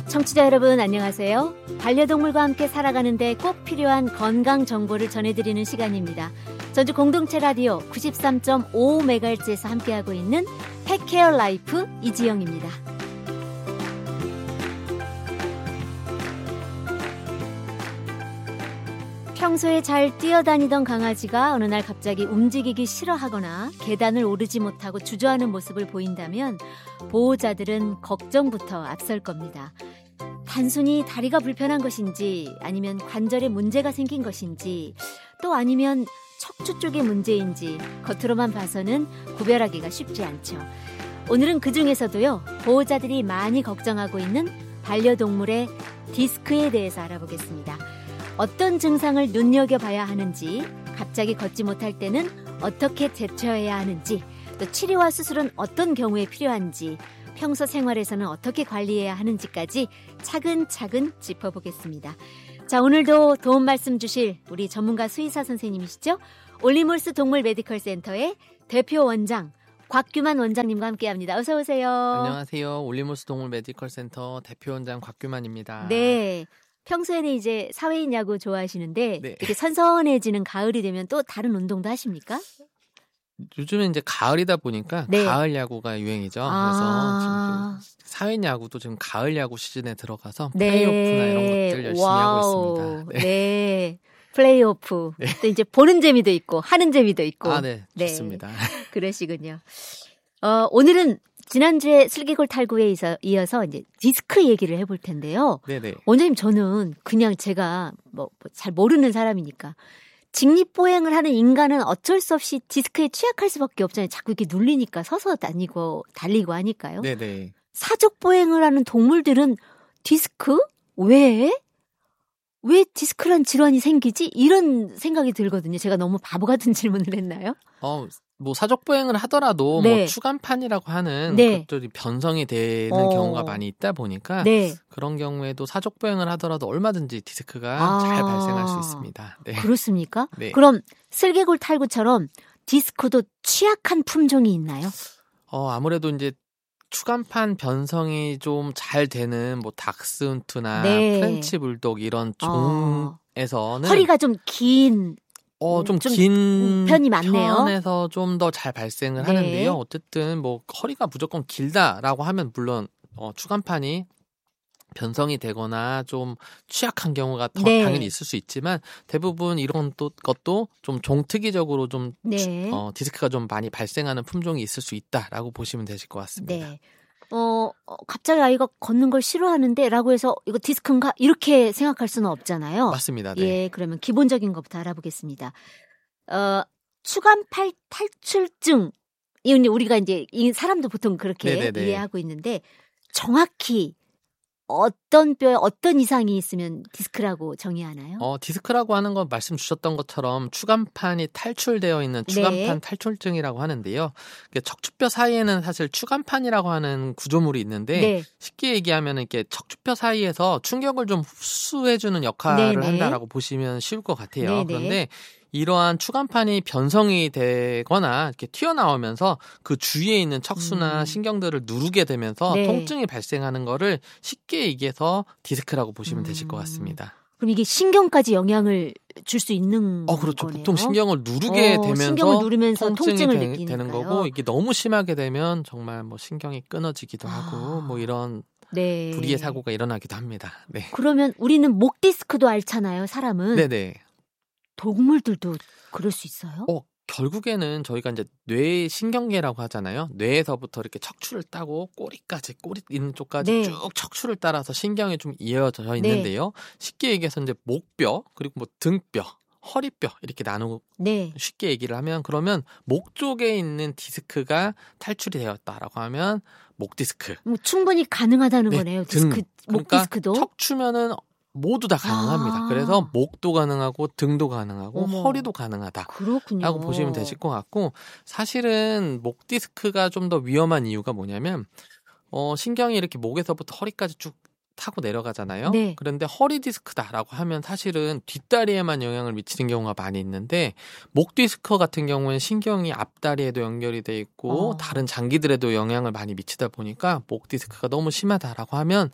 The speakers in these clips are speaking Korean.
청취자 여러분 안녕하세요. 반려동물과 함께 살아가는데 꼭 필요한 건강 정보를 전해드리는 시간입니다. 전주 공동체 라디오 93.5MHz에서 함께하고 있는 펫케어 라이프 이지영입니다. 평소에 잘 뛰어다니던 강아지가 어느 날 갑자기 움직이기 싫어하거나 계단을 오르지 못하고 주저하는 모습을 보인다면 보호자들은 걱정부터 앞설 겁니다. 단순히 다리가 불편한 것인지 아니면 관절에 문제가 생긴 것인지 또 아니면 척추 쪽의 문제인지 겉으로만 봐서는 구별하기가 쉽지 않죠. 오늘은 그중에서도요, 보호자들이 많이 걱정하고 있는 반려동물의 디스크에 대해서 알아보겠습니다. 어떤 증상을 눈여겨봐야 하는지, 갑자기 걷지 못할 때는 어떻게 대처해야 하는지, 또 치료와 수술은 어떤 경우에 필요한지, 평소 생활에서는 어떻게 관리해야 하는지까지 차근차근 짚어보겠습니다. 자, 오늘도 도움 말씀 주실 우리 전문가 수의사 선생님이시죠? 올리몰스 동물 메디컬 센터의 대표 원장 곽규만 원장님과 함께합니다. 어서 오세요. 안녕하세요. 올리몰스 동물 메디컬 센터 대표 원장 곽규만입니다. 네. 평소에는 이제 사회인 야구 좋아하시는데 네. 이렇게 선선해지는 가을이 되면 또 다른 운동도 하십니까? 요즘은 이제 가을이다 보니까 네. 가을 야구가 유행이죠. 그래서 지금 사회인 야구도 지금 가을 야구 시즌에 들어가서 플레이오프나 이런 것들 열심히 하고 있습니다. 네. 네. 플레이오프. 네. 또 이제 보는 재미도 있고 하는 재미도 있고. 네. 좋습니다. 네. 그러시군요. 오늘은 지난주에 슬개골 탈구에 이어서 이제 디스크 얘기를 해볼 텐데요. 네네. 원장님, 저는 그냥 제가 잘 모르는 사람이니까 직립보행을 하는 인간은 어쩔 수 없이 디스크에 취약할 수밖에 없잖아요. 자꾸 이렇게 눌리니까 서서 다니고 달리고 하니까요. 네네. 사족보행을 하는 동물들은 디스크? 왜 디스크란 질환이 생기지? 이런 생각이 들거든요. 제가 너무 바보 같은 질문을 했나요? 사족보행을 하더라도 네. 추간판이라고 하는 네. 것들이 변성이 되는 경우가 많이 있다 보니까 네. 그런 경우에도 사족보행을 하더라도 얼마든지 디스크가 잘 발생할 수 있습니다. 네. 그렇습니까? 네. 그럼 슬개골 탈구처럼 디스크도 취약한 품종이 있나요? 아무래도 이제 추간판 변성이 좀 잘 되는 닥스훈트나 네. 프렌치 불독 이런 종에서는 허리가 좀 긴 좀 긴 편이 많네요. 편에서 좀 더 잘 발생을 네. 하는데요. 어쨌든 허리가 무조건 길다라고 하면 물론 추간판이 변성이 되거나 좀 취약한 경우가 더 네. 당연히 있을 수 있지만 대부분 이런 것도 좀 종특이적으로 좀 네. 디스크가 좀 많이 발생하는 품종이 있을 수 있다라고 보시면 되실 것 같습니다. 네. 갑자기 아이가 걷는 걸 싫어하는데 라고 해서 이거 디스크인가? 이렇게 생각할 수는 없잖아요. 맞습니다. 네. 예, 그러면 기본적인 것부터 알아보겠습니다. 추간팔 탈출증. 이건 우리가 이제 사람도 보통 그렇게 네네네. 이해하고 있는데 정확히 어떤 뼈에 어떤 이상이 있으면 디스크라고 정의하나요? 디스크라고 하는 건 말씀 주셨던 것처럼 추간판이 탈출되어 있는 추간판 네. 탈출증이라고 하는데요. 척추뼈 사이에는 사실 추간판이라고 하는 구조물이 있는데 네. 쉽게 얘기하면 이렇게 척추뼈 사이에서 충격을 좀 흡수해주는 역할을 네네. 한다라고 보시면 쉬울 것 같아요. 네네. 그런데 이러한 추간판이 변성이 되거나 이렇게 튀어나오면서 그 주위에 있는 척수나 신경들을 누르게 되면서 네. 통증이 발생하는 거를 쉽게 얘기해서 디스크라고 보시면 되실 것 같습니다. 그럼 이게 신경까지 영향을 줄 수 있는 그렇죠. 거네요? 보통 신경을 누르게 되면서 신경을 누르면서 통증을 되는 느끼니까요. 거고 이게 너무 심하게 되면 정말 신경이 끊어지기도 하고 이런 네. 불의의 사고가 일어나기도 합니다. 네. 그러면 우리는 목 디스크도 앓잖아요, 사람은. 네네. 동물들도 그럴 수 있어요? 결국에는 저희가 이제 뇌 신경계라고 하잖아요. 뇌에서부터 이렇게 척추를 따고 꼬리 있는 쪽까지 네. 쭉 척추를 따라서 신경이 좀 이어져 있는데요. 쉽게 얘기해서 이제 목뼈 그리고 등뼈, 허리뼈 이렇게 나누고 네. 쉽게 얘기를 하면 그러면 목 쪽에 있는 디스크가 탈출이 되었다라고 하면 목 디스크. 충분히 가능하다는 거네요. 디스크, 목 그러니까 디스크도. 척추면은 모두 다 가능합니다. 그래서 목도 가능하고 등도 가능하고 허리도 가능하다. 그렇군요. 라고 보시면 되실 것 같고 사실은 목 디스크가 좀 더 위험한 이유가 뭐냐면 신경이 이렇게 목에서부터 허리까지 쭉 타고 내려가잖아요. 네. 그런데 허리 디스크다라고 하면 사실은 뒷다리에만 영향을 미치는 경우가 많이 있는데 목 디스크 같은 경우는 신경이 앞다리에도 연결이 돼 있고 다른 장기들에도 영향을 많이 미치다 보니까 목 디스크가 너무 심하다라고 하면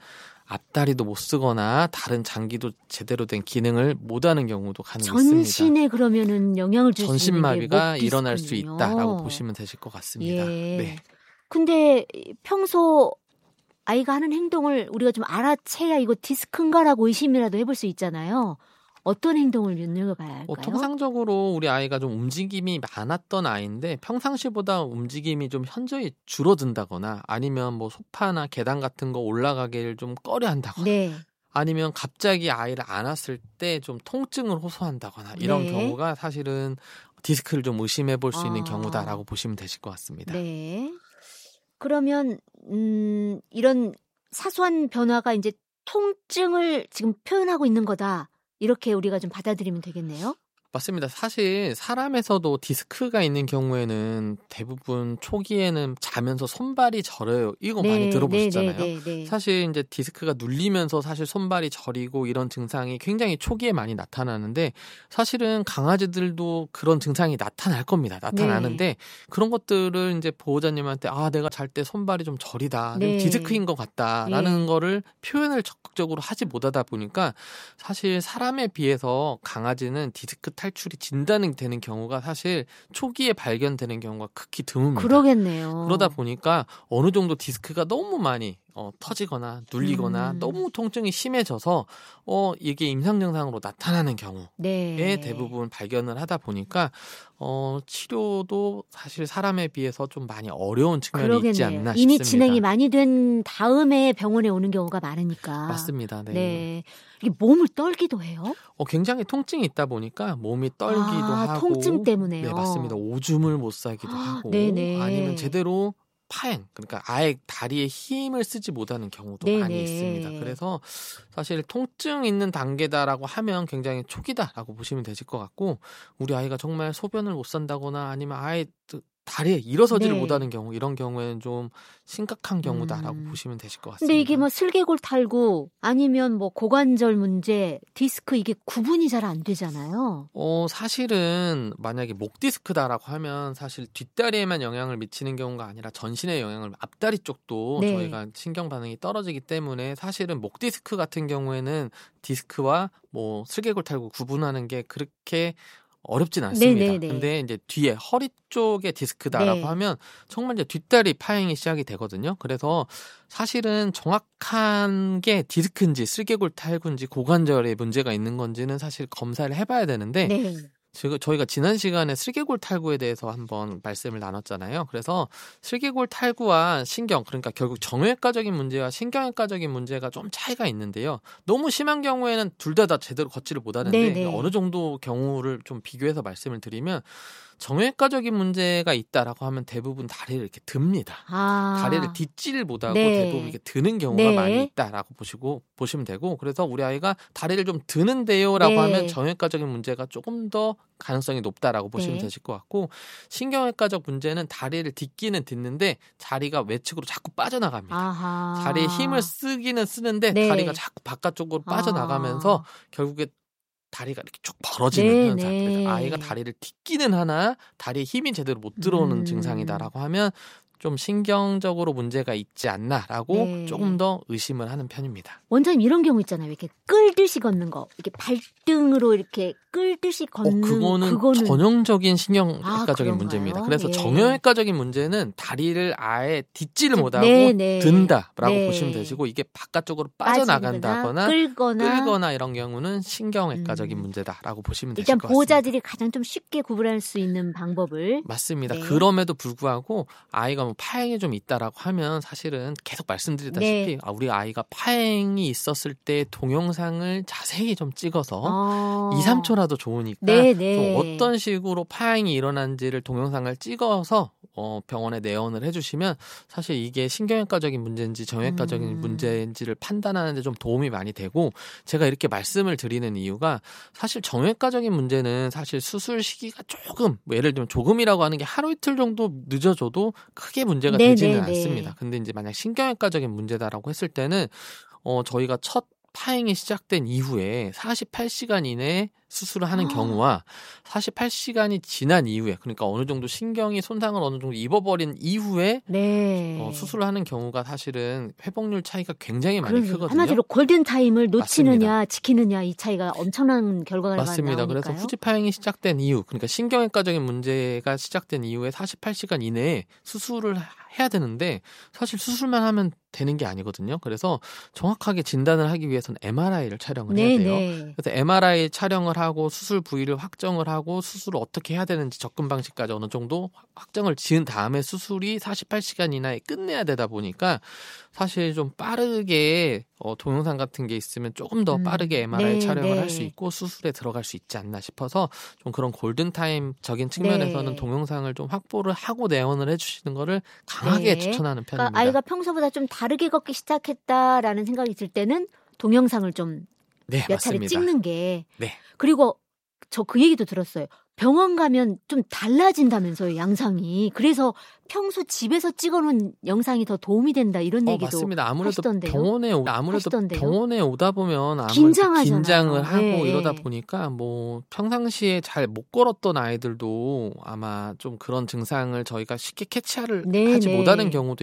앞다리도 못 쓰거나 다른 장기도 제대로 된 기능을 못하는 경우도 간혹 있습니다. 전신에 그러면은 영향을 줄 수 있는 게 전신마비가 일어날 수 있다라고 보시면 되실 것 같습니다. 예. 네. 근데 평소 아이가 하는 행동을 우리가 좀 알아채야 이거 디스크인가라고 의심이라도 해볼 수 있잖아요. 어떤 행동을 눈여겨봐야 할까요? 통상적으로 우리 아이가 좀 움직임이 많았던 아이인데 평상시보다 움직임이 좀 현저히 줄어든다거나 아니면 뭐 소파나 계단 같은 거 올라가기를 좀 꺼려한다거나 네. 아니면 갑자기 아이를 안았을 때 좀 통증을 호소한다거나 이런 네. 경우가 사실은 디스크를 좀 의심해 볼 수 있는 경우다라고 보시면 되실 것 같습니다. 네. 그러면 이런 사소한 변화가 이제 통증을 지금 표현하고 있는 거다. 이렇게 우리가 좀 받아들이면 되겠네요. 맞습니다. 사실 사람에서도 디스크가 있는 경우에는 대부분 초기에는 자면서 손발이 저려요. 이거 많이 들어보셨잖아요. 사실 이제 디스크가 눌리면서 사실 손발이 저리고 이런 증상이 굉장히 초기에 많이 나타나는데 사실은 강아지들도 그런 증상이 나타날 겁니다. 나타나는데 그런 것들을 이제 보호자님한테 내가 잘 때 손발이 좀 저리다. 디스크인 것 같다라는 거를 표현을 적극적으로 하지 못하다 보니까 사실 사람에 비해서 강아지는 디스크 탈출이 진단되는 경우가 사실 초기에 발견되는 경우가 극히 드뭅니다. 그러겠네요. 그러다 보니까 어느 정도 디스크가 너무 많이 터지거나 눌리거나 너무 통증이 심해져서 이게 임상 증상으로 나타나는 경우에 대부분 발견을 하다 보니까 치료도 사실 사람에 비해서 좀 많이 어려운 측면이 있지 않나 싶습니다. 이미 진행이 많이 된 다음에 병원에 오는 경우가 많으니까. 맞습니다. 네. 이게 몸을 떨기도 해요? 굉장히 통증이 있다 보니까 몸이 떨기도 하고. 통증 때문에요? 네, 맞습니다. 오줌을 못 싸기도 하고 아니면 제대로 파행, 그러니까 아예 다리에 힘을 쓰지 못하는 경우도 많이 있습니다. 그래서 사실 통증 있는 단계다라고 하면 굉장히 초기다라고 보시면 되실 것 같고 우리 아이가 정말 소변을 못 산다거나 아니면 아예 다리에 일어서지를 못하는 경우 이런 경우에는 좀 심각한 경우다라고 보시면 되실 것 같습니다. 근데 이게 뭐 슬개골 탈구 아니면 뭐 고관절 문제, 디스크 이게 구분이 잘 안 되잖아요. 사실은 만약에 목 디스크다라고 하면 사실 뒷다리에만 영향을 미치는 경우가 아니라 전신에 영향을 앞다리 쪽도 저희가 신경 반응이 떨어지기 때문에 사실은 목 디스크 같은 경우에는 디스크와 뭐 슬개골 탈구 구분하는 게 그렇게 어렵진 않습니다. 근데 이제 뒤에 허리 쪽에 디스크다라고 하면 정말 이제 뒷다리 파행이 시작이 되거든요. 그래서 사실은 정확한 게 디스크인지 슬개골 탈구인지 고관절에 문제가 있는 건지는 사실 검사를 해봐야 되는데 저희가 지난 시간에 슬개골 탈구에 대해서 한번 말씀을 나눴잖아요. 그래서 슬개골 탈구와 신경, 그러니까 결국 정형외과적인 문제와 신경외과적인 문제가 좀 차이가 있는데요. 너무 심한 경우에는 둘 다 제대로 걷지를 못하는데 어느 정도 경우를 좀 비교해서 말씀을 드리면 정형외과적인 문제가 있다라고 하면 대부분 다리를 이렇게 듭니다. 다리를 딛지를 못하고 대부분 이렇게 드는 경우가 많이 있다라고 보시면 되고 그래서 우리 아이가 다리를 좀 드는데요라고 하면 정형외과적인 문제가 조금 더 가능성이 높다라고 보시면 되실 것 같고 신경외과적 문제는 다리를 딛기는 딛는데 다리가 외측으로 자꾸 빠져나갑니다. 다리에 힘을 쓰기는 쓰는데 다리가 자꾸 바깥쪽으로 빠져나가면서 결국에 다리가 이렇게 쭉 벌어지는 현상. 그래서 아이가 다리를 딛기는 하나 다리에 힘이 제대로 못 들어오는 증상이다라고 하면 좀 신경적으로 문제가 있지 않나라고 조금 더 의심을 하는 편입니다. 원장님 이런 경우 있잖아요. 이렇게 끌듯이 걷는 거. 이렇게 발등으로 이렇게 끌듯이 걷는 그거는 전형적인 신경외과적인 문제입니다. 그래서 정형외과적인 문제는 다리를 아예 딛지를 못하고 든다라고 보시면 되시고 이게 바깥쪽으로 빠져나간다거나 끌거나 이런 경우는 신경외과적인 문제다라고 보시면 되실 것 같습니다. 일단 보호자들이 가장 좀 쉽게 구분할 수 있는 방법을 맞습니다. 그럼에도 불구하고 아이가 뭐 파행이 좀 있다라고 하면 사실은 계속 말씀드리다시피 우리 아이가 파행이 있었을 때 동영상을 자세히 좀 찍어서 2, 3초라도 좋으니까 또 어떤 식으로 파행이 일어난지를 동영상을 찍어서 병원에 내원을 해주시면 사실 이게 신경외과적인 문제인지 정형외과적인 문제인지를 판단하는 데 좀 도움이 많이 되고 제가 이렇게 말씀을 드리는 이유가 사실 정형외과적인 문제는 사실 수술 시기가 조금 예를 들면 조금이라고 하는 게 하루 이틀 정도 늦어져도 크게 문제가 되지는 않습니다. 근데 이제 만약 신경외과적인 문제다라고 했을 때는 저희가 첫 파행이 시작된 이후에 48시간 이내에 수술을 하는 경우와 48시간이 지난 이후에 그러니까 어느 정도 신경이 손상을 어느 정도 입어버린 이후에 네. 수술을 하는 경우가 사실은 회복률 차이가 굉장히 많이 크거든요. 한마디로 골든타임을 놓치느냐 맞습니다. 지키느냐 이 차이가 엄청난 결과가 맞습니다. 나오니까요. 그래서 후지 파행이 시작된 이후 그러니까 신경외과적인 문제가 시작된 이후에 48시간 이내에 수술을 해야 되는데 사실 수술만 하면 되는 게 아니거든요. 그래서 정확하게 진단을 하기 위해서는 MRI를 촬영을 해야 돼요. 네. 그래서 MRI 촬영을 하고 수술 부위를 확정을 하고 수술을 어떻게 해야 되는지 접근 방식까지 어느 정도 확정을 지은 다음에 수술이 48시간 이내에 끝내야 되다 보니까 사실 좀 빠르게 동영상 같은 게 있으면 조금 더 빠르게 MRI 촬영을 할 수 있고 수술에 들어갈 수 있지 않나 싶어서 좀 그런 골든타임적인 측면에서는 동영상을 좀 확보를 하고 내원을 해주시는 거를 강하게 추천하는 편입니다. 그러니까 아이가 평소보다 좀 다르게 걷기 시작했다라는 생각이 들 때는 동영상을 좀 몇 차례 찍는 게 그리고 저 그 얘기도 들었어요. 병원 가면 좀 달라진다면서요, 양상이. 그래서 평소 집에서 찍어놓은 영상이 더 도움이 된다 이런 얘기도 맞습니다. 아무래도 하시던데요. 병원에 오다 보면 아무래도 긴장을 하고 이러다 보니까 뭐 평상시에 잘 못 걸었던 아이들도 아마 좀 그런 증상을 저희가 쉽게 캐치를 하지 못하는 경우도